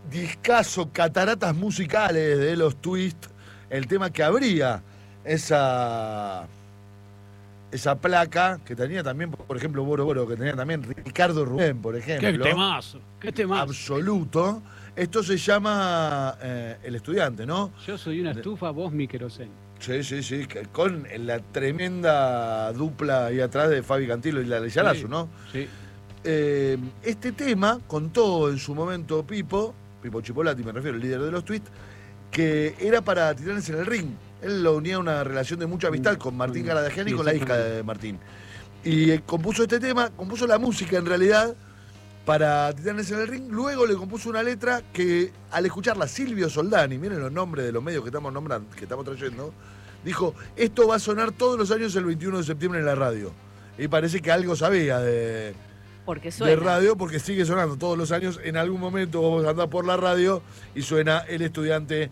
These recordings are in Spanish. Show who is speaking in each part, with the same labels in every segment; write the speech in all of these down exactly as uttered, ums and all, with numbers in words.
Speaker 1: discazo, cataratas musicales de los Twist, el tema que abría esa, esa placa, que tenía también, por ejemplo, Boro Boro, que tenía también Ricardo Rubén, por ejemplo.
Speaker 2: ¡Qué temazo! ¡Qué temazo!
Speaker 1: Absoluto. Esto se llama eh, El Estudiante, ¿no?
Speaker 2: Yo soy una estufa, vos mi querosén.
Speaker 1: Sí, sí, sí, con la tremenda dupla ahí atrás de Fabi Cantilo y la de Yarazu,
Speaker 2: Sí,
Speaker 1: ¿no?
Speaker 2: sí.
Speaker 1: Eh, este tema contó en su momento Pipo, Pipo Chipolati me refiero, el líder de los Twist, que era para Titanes en el Ring. Él lo unía a una relación de mucha amistad con Martín Garadagian y con la hija de Martín. Y eh, compuso este tema, compuso la música en realidad para Titanes en el Ring. Luego le compuso una letra que, al escucharla Silvio Soldani, miren los nombres de los medios que estamos nombrando, que estamos trayendo, dijo: esto va a sonar todos los años el veintiuno de septiembre en la radio. Y parece que algo sabía de,
Speaker 3: porque suena.
Speaker 1: de radio, porque sigue sonando todos los años. En algún momento vamos a andar por la radio y suena El Estudiante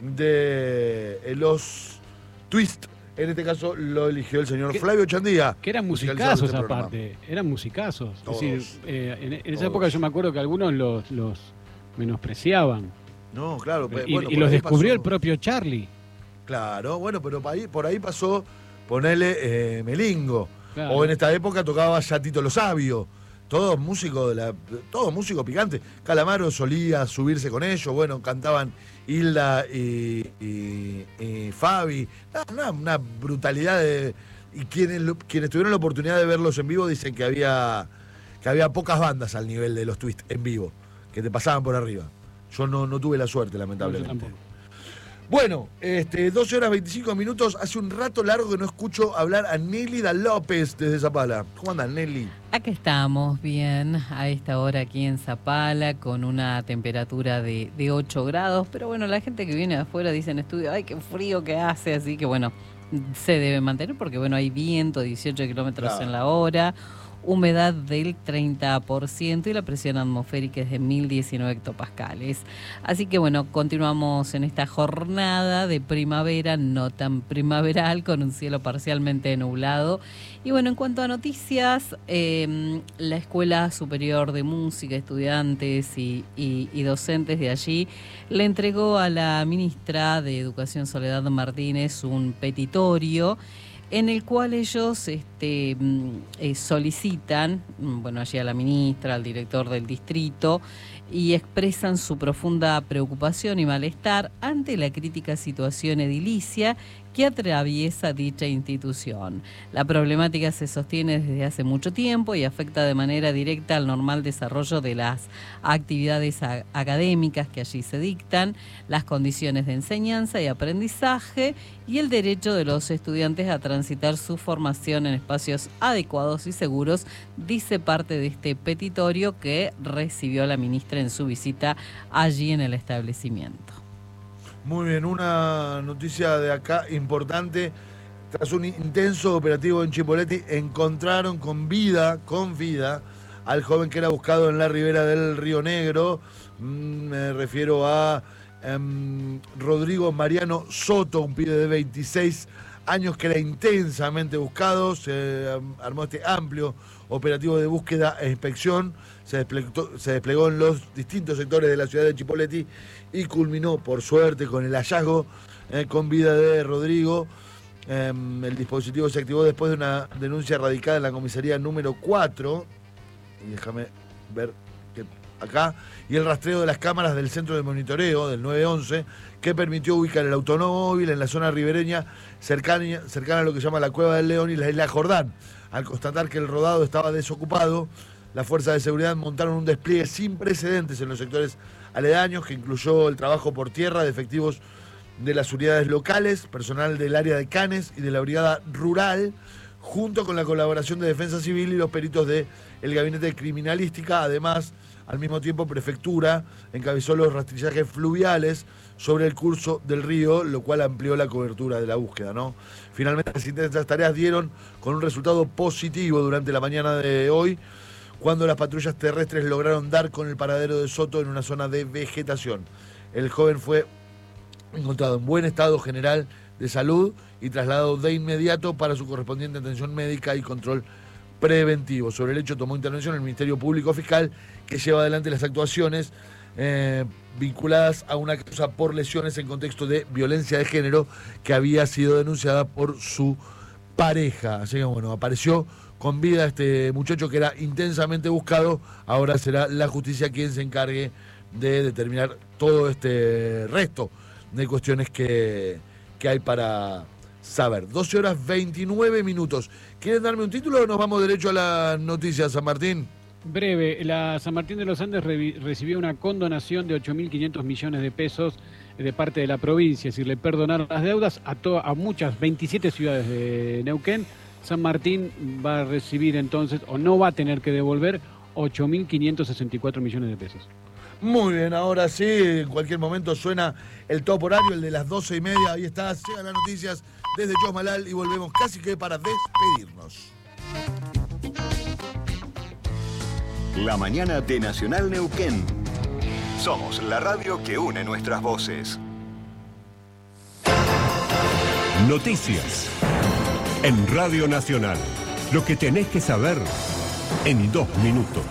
Speaker 1: de los Twist. En este caso lo eligió el señor Flavio Chandía.
Speaker 2: Que eran musicazos este aparte, eran musicazos. Es decir, eh, en, en esa
Speaker 1: Todos.
Speaker 2: época yo me acuerdo que algunos los, los menospreciaban.
Speaker 1: No, claro.
Speaker 2: Y,
Speaker 1: bueno,
Speaker 2: y los descubrió
Speaker 1: pasó
Speaker 2: el propio Charlie.
Speaker 1: Claro, bueno, pero por ahí, por ahí pasó, ponele eh, Melingo.
Speaker 2: Claro.
Speaker 1: O en esta época tocaba ya Tito Lo Sabio. Todos músicos de la, todos músicos picantes. Calamaro solía subirse con ellos, bueno, cantaban Hilda y, y, y Fabi. Una, una brutalidad de. Y quienes, quienes tuvieron la oportunidad de verlos en vivo dicen que había, que había pocas bandas al nivel de los Twist en vivo, que te pasaban por arriba. Yo no, no tuve la suerte, lamentablemente.
Speaker 2: No,
Speaker 1: Bueno, este, doce horas veinticinco minutos. Hace un rato largo que no escucho hablar a Nelly Da López desde Zapala. ¿Cómo andan, Nelly?
Speaker 3: Acá estamos bien, a esta hora aquí en Zapala, con una temperatura de, de ocho grados. Pero bueno, la gente que viene de afuera dice en estudio: ay, qué frío que hace. Así que bueno, se debe mantener porque bueno, hay viento, dieciocho kilómetros
Speaker 1: Claro.
Speaker 3: en la hora. Humedad del treinta por ciento y la presión atmosférica es de mil diecinueve hectopascales. Así que bueno, continuamos en esta jornada de primavera, no tan primaveral, con un cielo parcialmente nublado. Y bueno, en cuanto a noticias, eh, la Escuela Superior de Música, estudiantes y, y, y docentes de allí, le entregó a la ministra de Educación, Soledad Martínez, un petitorio en el cual ellos este, eh, solicitan, bueno, allí a la ministra, al director del distrito, y expresan su profunda preocupación y malestar ante la crítica situación edilicia que atraviesa dicha institución. La problemática se sostiene desde hace mucho tiempo y afecta de manera directa al normal desarrollo de las actividades a- académicas que allí se dictan, las condiciones de enseñanza y aprendizaje y el derecho de los estudiantes a transitar su formación en espacios adecuados y seguros, dice parte de este petitorio que recibió la ministra en su visita allí en el establecimiento.
Speaker 1: Muy bien, una noticia de acá importante. Tras un intenso operativo en Chipoleti, encontraron con vida, con vida, al joven que era buscado en la ribera del Río Negro. Mm, me refiero a um, Rodrigo Mariano Soto, un pibe de veintiséis años que era intensamente buscado. Se um, armó este amplio operativo de búsqueda e inspección. Se desplegó, se desplegó en los distintos sectores de la ciudad de Chipoleti y culminó, por suerte, con el hallazgo eh, con vida de Rodrigo. Eh, el dispositivo se activó después de una denuncia radicada en la comisaría número cuatro. Y déjame ver que acá. Y el rastreo de las cámaras del centro de monitoreo del nueve once, que permitió ubicar el automóvil en la zona ribereña cercana, cercana a lo que se llama la Cueva del León y la isla Jordán. Al constatar que el rodado estaba desocupado, las fuerzas de seguridad montaron un despliegue sin precedentes en los sectores aledaños, que incluyó el trabajo por tierra de efectivos de las unidades locales, personal del área de Canes y de la brigada rural, junto con la colaboración de Defensa Civil y los peritos del Gabinete de Criminalística. Además, al mismo tiempo, Prefectura encabezó los rastrillajes fluviales sobre el curso del río, lo cual amplió la cobertura de la búsqueda, ¿no? Finalmente, las intensas tareas dieron con un resultado positivo durante la mañana de hoy, cuando las patrullas terrestres lograron dar con el paradero de Soto en una zona de vegetación. El joven fue encontrado en buen estado general de salud y trasladado de inmediato para su correspondiente atención médica y control preventivo. Sobre el hecho tomó intervención el Ministerio Público Fiscal, que lleva adelante las actuaciones eh, vinculadas a una causa por lesiones en contexto de violencia de género que había sido denunciada por su pareja. Así que bueno, apareció con vida este muchacho que era intensamente buscado. Ahora será la justicia quien se encargue de determinar todo este resto de cuestiones que, que hay para saber. doce horas veintinueve minutos. ¿Quieren darme un título o nos vamos derecho a las noticias, San Martín?
Speaker 2: Breve, la San Martín de los Andes re recibió una condonación de ocho mil quinientos millones de pesos de parte de la provincia, es decir, le perdonaron las deudas a, a muchas, veintisiete ciudades de Neuquén. San Martín va a recibir entonces, o no va a tener que devolver, ocho mil quinientos sesenta y cuatro millones de pesos.
Speaker 1: Muy bien, ahora sí, en cualquier momento suena el top horario, el de las doce y media. Ahí está, llegan las noticias desde Chosmalal y volvemos casi que para despedirnos.
Speaker 4: La mañana de Nacional Neuquén. Somos la radio que une nuestras voces.
Speaker 5: Noticias en Radio Nacional. Lo que tenés que saber en dos minutos.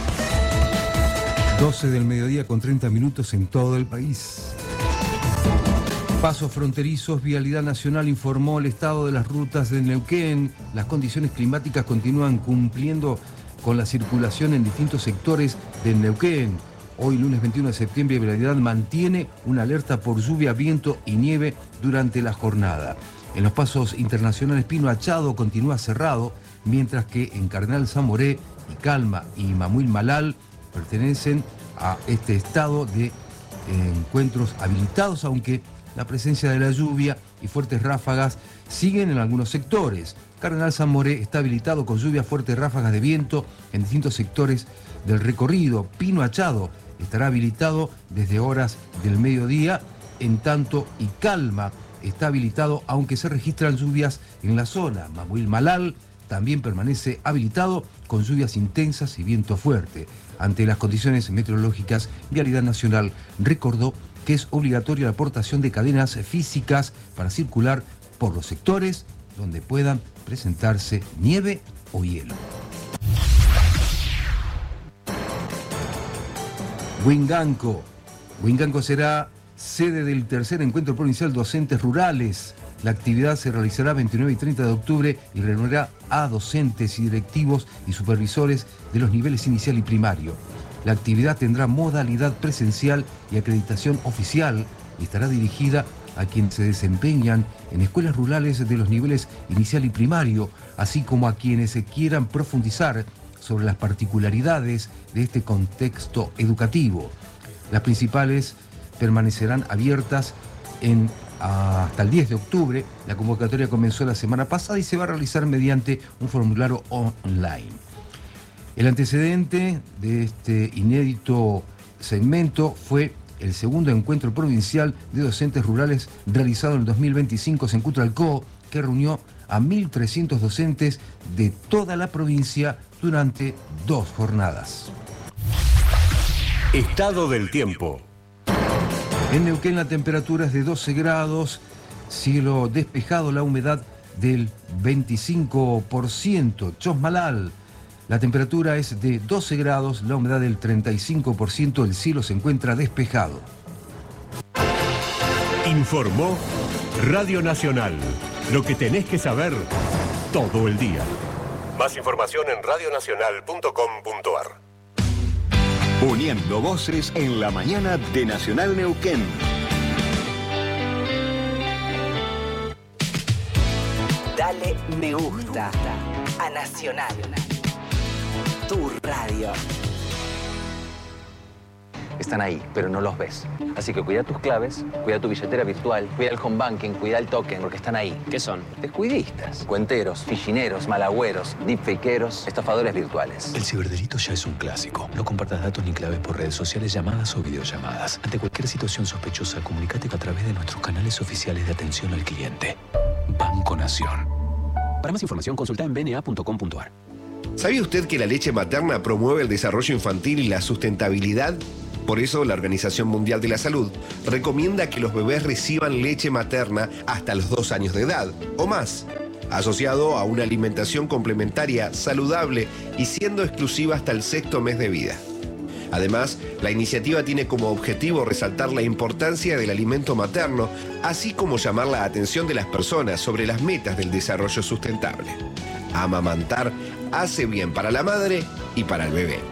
Speaker 6: doce del mediodía con treinta minutos en todo el país. Pasos fronterizos, Vialidad Nacional informó el estado de las rutas de Neuquén. Las condiciones climáticas continúan cumpliendo con la circulación en distintos sectores de Neuquén. Hoy, lunes veintiuno de septiembre, Vialidad mantiene una alerta por lluvia, viento y nieve durante la jornada. En los pasos internacionales, Pino Achado continúa cerrado, mientras que en Cardenal Zamoré, Calma y Mamuil Malal pertenecen a este estado de eh, encuentros habilitados, aunque la presencia de la lluvia y fuertes ráfagas siguen en algunos sectores. Cardenal Zamoré está habilitado con lluvia, fuertes ráfagas de viento en distintos sectores del recorrido. Pino Achado estará habilitado desde horas del mediodía, en tanto y Calma está habilitado, aunque se registran lluvias en la zona. Mamuil Malal también permanece habilitado con lluvias intensas y viento fuerte. Ante las condiciones meteorológicas, Vialidad Nacional recordó que es obligatoria la aportación de cadenas físicas para circular por los sectores donde puedan presentarse nieve o hielo. Huinganco. Huinganco será sede del tercer encuentro provincial Docentes Rurales. La actividad se realizará veintinueve y treinta de octubre y reunirá a docentes y directivos y supervisores de los niveles inicial y primario. La actividad tendrá modalidad presencial y acreditación oficial y estará dirigida a quienes se desempeñan en escuelas rurales de los niveles inicial y primario, así como a quienes se quieran profundizar sobre las particularidades de este contexto educativo. Las principales permanecerán abiertas en hasta el diez de octubre. La convocatoria comenzó la semana pasada y se va a realizar mediante un formulario online. El antecedente de este inédito segmento fue el segundo encuentro provincial de docentes rurales realizado en el dos mil veinticinco en Cutralcó, que reunió a mil trescientos docentes de toda la provincia durante dos jornadas.
Speaker 5: Estado del tiempo.
Speaker 6: En Neuquén la temperatura es de doce grados, cielo despejado, la humedad del veinticinco por ciento. Chosmalal, la temperatura es de doce grados, la humedad del treinta y cinco por ciento, el cielo se encuentra despejado.
Speaker 5: Informó Radio Nacional. Lo que tenés que saber todo el día. Más información en radio nacional punto com punto ar.
Speaker 4: Uniendo voces en la mañana de Nacional Neuquén.
Speaker 7: Dale me gusta a Nacional, tu radio.
Speaker 8: Están ahí, pero no los ves. Así que cuida tus claves, cuida tu billetera virtual, cuida el home banking, cuida el token, porque están ahí. ¿Qué son? Descuidistas, cuenteros, fichineros, malagüeros, deepfakeros, estafadores virtuales.
Speaker 9: El ciberdelito ya es un clásico. No compartas datos ni claves por redes sociales, llamadas o videollamadas. Ante cualquier situación sospechosa, comunícate a través de nuestros canales oficiales de atención al cliente. Banco Nación. Para más información, consulta en b n a punto com punto ar.
Speaker 10: ¿Sabía usted que la leche materna promueve el desarrollo infantil y la sustentabilidad? Por eso, la Organización Mundial de la Salud recomienda que los bebés reciban leche materna hasta los dos años de edad o más, asociado a una alimentación complementaria saludable y siendo exclusiva hasta el sexto mes de vida. Además, la iniciativa tiene como objetivo resaltar la importancia del alimento materno, así como llamar la atención de las personas sobre las metas del desarrollo sustentable. Amamantar hace bien para la madre y para el bebé.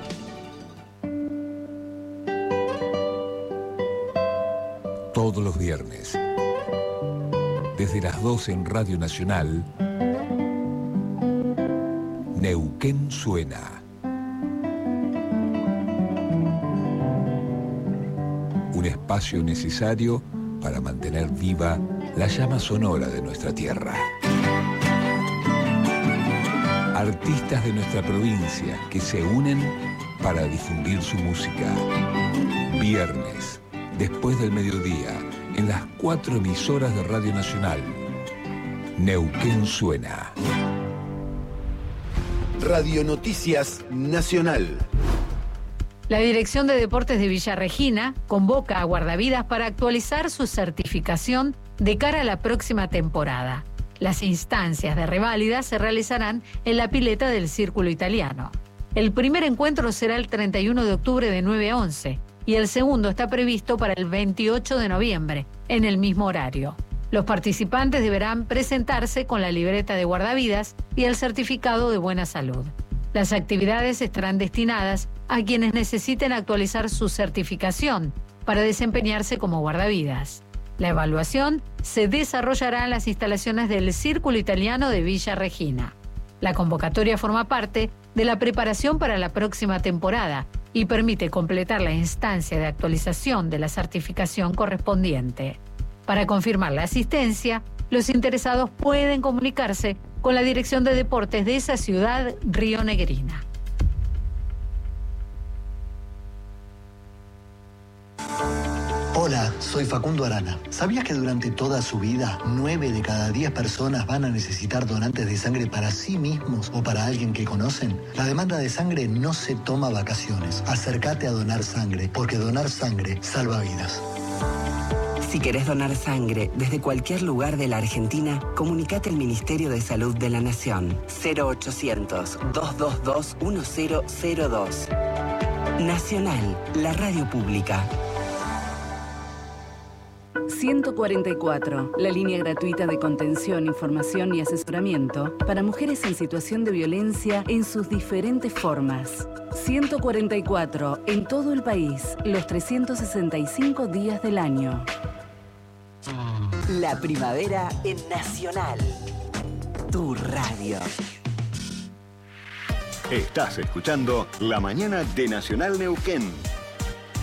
Speaker 9: Todos los viernes, desde las doce en Radio Nacional, Neuquén Suena. Un espacio necesario para mantener viva la llama sonora de nuestra tierra. Artistas de nuestra provincia que se unen para difundir su música. Viernes, después del mediodía, en las cuatro emisoras de Radio Nacional. Neuquén Suena.
Speaker 11: Radio Noticias Nacional.
Speaker 12: La Dirección de Deportes de Villa Regina convoca a guardavidas para actualizar su certificación de cara a la próxima temporada. Las instancias de reválida se realizarán en la pileta del Círculo Italiano. El primer encuentro será el treinta y uno de octubre de nueve a once y el segundo está previsto para el veintiocho de noviembre, en el mismo horario. Los participantes deberán presentarse con la libreta de guardavidas y el certificado de buena salud. Las actividades estarán destinadas a quienes necesiten actualizar su certificación para desempeñarse como guardavidas. La evaluación se desarrollará en las instalaciones del Círculo Italiano de Villa Regina. La convocatoria forma parte de la preparación para la próxima temporada y permite completar la instancia de actualización de la certificación correspondiente. Para confirmar la asistencia, los interesados pueden comunicarse con la Dirección de Deportes de esa ciudad rionegrina.
Speaker 13: Hola, soy Facundo Arana. ¿Sabías que durante toda su vida, nueve de cada diez personas van a necesitar donantes de sangre para sí mismos o para alguien que conocen? La demanda de sangre no se toma vacaciones. Acércate a donar sangre, porque donar sangre salva vidas.
Speaker 7: Si querés donar sangre desde cualquier lugar de la Argentina, comunicate al Ministerio de Salud de la Nación. cero ochocientos, dos dos dos, uno cero cero dos. Nacional, la radio pública.
Speaker 14: ciento cuarenta y cuatro, la línea gratuita de contención, información y asesoramiento para mujeres en situación de violencia en sus diferentes formas. ciento cuarenta y cuatro, en todo el país, los trescientos sesenta y cinco días del año.
Speaker 7: La primavera en Nacional. Tu radio.
Speaker 4: Estás escuchando La Mañana de Nacional Neuquén.